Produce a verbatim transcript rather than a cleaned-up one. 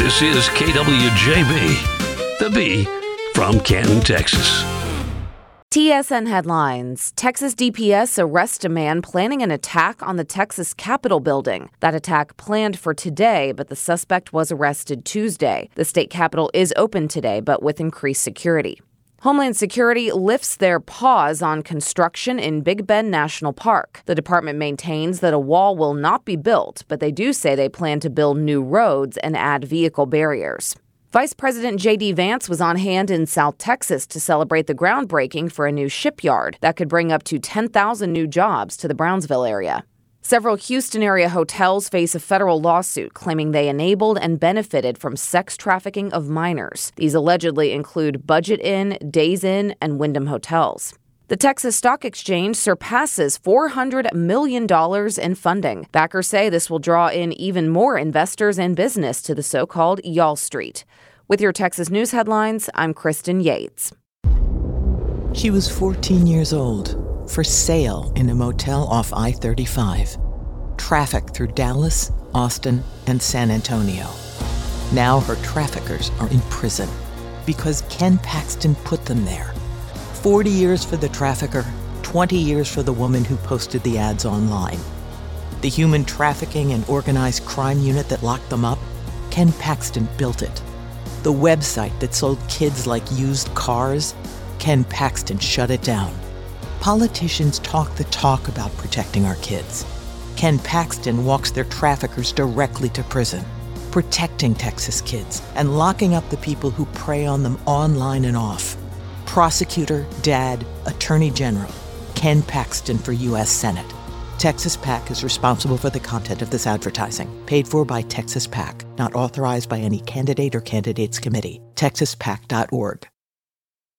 This is K W J B, the B from Canton, Texas. T S N headlines. Texas D P S arrests a man planning an attack on the Texas Capitol building. That attack planned for today, but the suspect was arrested Tuesday. The state capitol is open today, but with increased security. Homeland Security lifts their pause on construction in Big Bend National Park. The department maintains that a wall will not be built, but they do say they plan to build new roads and add vehicle barriers. Vice President J D Vance was on hand in South Texas to celebrate the groundbreaking for a new shipyard that could bring up to ten thousand new jobs to the Brownsville area. Several Houston-area hotels face a federal lawsuit claiming they enabled and benefited from sex trafficking of minors. These allegedly include Budget Inn, Days Inn, and Wyndham Hotels. The Texas Stock Exchange surpasses four hundred million dollars in funding. Backers say this will draw in even more investors and business to the so-called Y'all Street. With your Texas News headlines, I'm Kristen Yates. She was fourteen years old, for sale in a motel off I thirty-five. Traffic through Dallas, Austin, and San Antonio. Now her traffickers are in prison because Ken Paxton put them there. forty years for the trafficker, twenty years for the woman who posted the ads online. The human trafficking and organized crime unit that locked them up, Ken Paxton built it. The website that sold kids like used cars, Ken Paxton shut it down. Politicians talk the talk about protecting our kids. Ken Paxton walks their traffickers directly to prison, protecting Texas kids and locking up the people who prey on them online and off. Prosecutor, dad, attorney general, Ken Paxton for U S Senate. Texas PAC is responsible for the content of this advertising. Paid for by Texas PAC. Not authorized by any candidate or candidates committee. texas pac dot org.